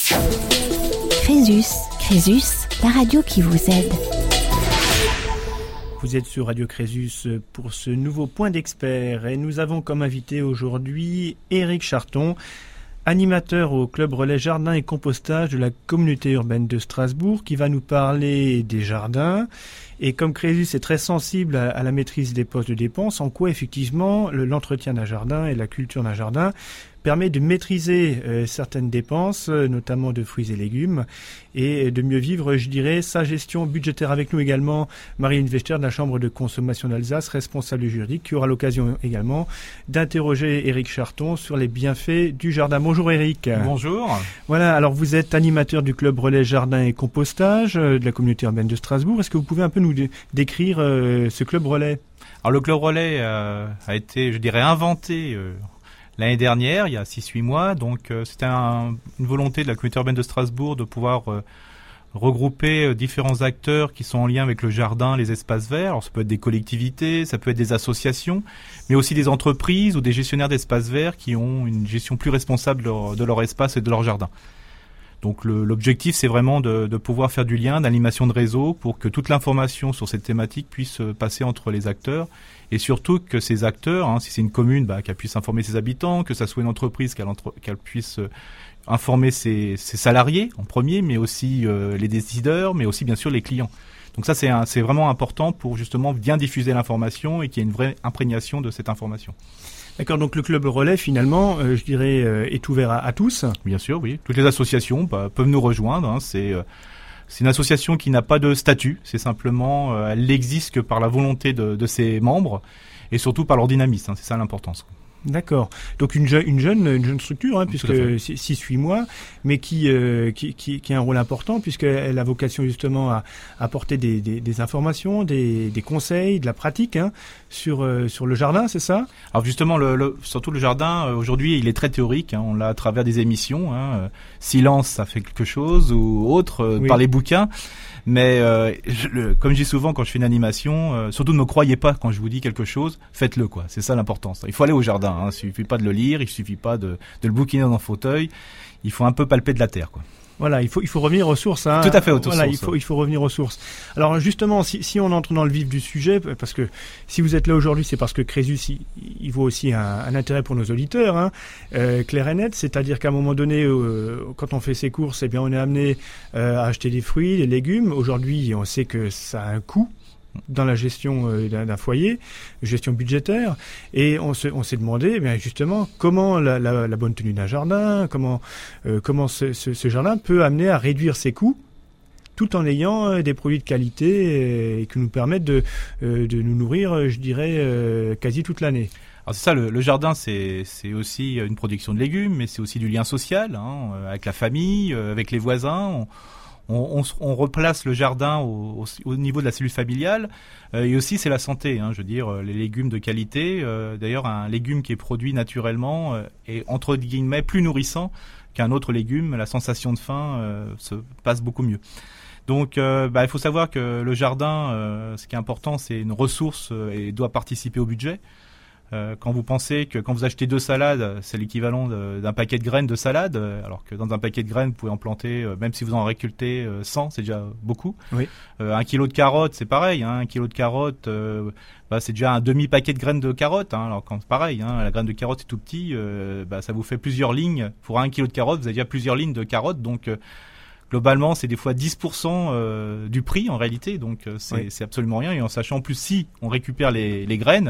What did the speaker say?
Crésus, la radio qui vous aide. Vous êtes sur Radio Crésus pour ce nouveau point d'expert et nous avons comme invité aujourd'hui Éric Charton, animateur au Club Relais Jardin et Compostage de la communauté urbaine de Strasbourg, qui va nous parler des jardins. Et comme Crésus est très sensible à la maîtrise des postes de dépenses, en quoi effectivement l'entretien d'un jardin et la culture d'un jardin permet de maîtriser certaines dépenses, notamment de fruits et légumes, et de mieux vivre, je dirais, sa gestion budgétaire. Avec nous également Marine Vechter de la Chambre de consommation d'Alsace, responsable juridique, qui aura l'occasion également d'interroger Éric Charton sur les bienfaits du jardin. Bonjour Éric. Bonjour. Voilà, alors vous êtes animateur du Club Relais Jardin et Compostage de la communauté urbaine de Strasbourg. Est-ce que vous pouvez un peu nous décrire ce Club Relais ? Alors le Club Relais a été, je dirais, inventé l'année dernière, il y a 6-8 mois, donc c'était une volonté de la communauté urbaine de Strasbourg de pouvoir regrouper différents acteurs qui sont en lien avec le jardin, les espaces verts. Alors ça peut être des collectivités, ça peut être des associations, mais aussi des entreprises ou des gestionnaires d'espaces verts qui ont une gestion plus responsable de leur espace et de leur jardin. Donc l'objectif, c'est vraiment de pouvoir faire du lien, d'animation de réseau pour que toute l'information sur cette thématique puisse passer entre les acteurs et surtout que ces acteurs, si c'est une commune, qu'elle puisse informer ses habitants, que ça soit une entreprise, qu'elle puisse informer ses salariés en premier, mais aussi les décideurs, mais aussi bien sûr les clients. Donc ça, c'est vraiment important pour justement bien diffuser l'information et qu'il y ait une vraie imprégnation de cette information. D'accord, donc le Club Relais, finalement, je dirais, est ouvert à tous. Bien sûr, oui. Toutes les associations peuvent nous rejoindre. C'est une association qui n'a pas de statut. C'est simplement, elle n'existe que par la volonté de ses membres et surtout par leur dynamisme. C'est ça l'importance. D'accord. Donc une jeune structure, puisque 6-8 mois, mais qui a un rôle important, puisqu'elle a vocation justement à apporter des informations, des conseils, de la pratique sur le jardin, c'est ça ? Alors justement, surtout le jardin, aujourd'hui, il est très théorique. On l'a à travers des émissions. Silence, ça fait quelque chose, ou autre, oui. Par les bouquins. Mais comme je dis souvent quand je fais une animation, surtout ne me croyez pas quand je vous dis quelque chose, faites-le quoi. C'est ça l'importance. Il faut aller au jardin. Il suffit pas de le lire, il suffit pas de le bouquiner dans un fauteuil. Il faut un peu palper de la terre quoi. Voilà, il faut revenir aux sources. Tout à fait aux sources. Voilà, il faut revenir aux sources. Alors justement, si on entre dans le vif du sujet, parce que si vous êtes là aujourd'hui, c'est parce que Crésus, il vaut aussi un intérêt pour nos auditeurs, clair et net. C'est-à-dire qu'à un moment donné, quand on fait ses courses, bien on est amené à acheter des fruits, des légumes. Aujourd'hui, on sait que ça a un coût dans la gestion d'un foyer, gestion budgétaire, et on s'est demandé, justement, comment la bonne tenue d'un jardin, comment ce jardin peut amener à réduire ses coûts, tout en ayant des produits de qualité et qui nous permettent de nous nourrir, je dirais, quasi toute l'année. Alors c'est ça, le jardin, c'est aussi une production de légumes, mais c'est aussi du lien social, avec la famille, avec les voisins. On replace le jardin au niveau de la cellule familiale et aussi c'est la santé. Je veux dire, les légumes de qualité. D'ailleurs, un légume qui est produit naturellement est entre guillemets plus nourrissant qu'un autre légume. La sensation de faim se passe beaucoup mieux. Donc, il faut savoir que le jardin, ce qui est important, c'est une ressource et doit participer au budget. Quand vous pensez que quand vous achetez 2 salades, c'est l'équivalent d'un paquet de graines de salade, alors que dans un paquet de graines, vous pouvez en planter, même si vous en récoltez 100, c'est déjà beaucoup. Oui. 1 kilo de carottes, c'est pareil. 1 kilo de carottes, c'est déjà un demi-paquet de graines de carottes. Alors quand c'est pareil, la graine de carotte c'est tout petit, ça vous fait plusieurs lignes. Pour 1 kilo de carottes, vous avez déjà plusieurs lignes de carottes, donc globalement, c'est des fois 10% du prix en réalité, donc c'est absolument rien. Et en sachant en plus si on récupère les graines,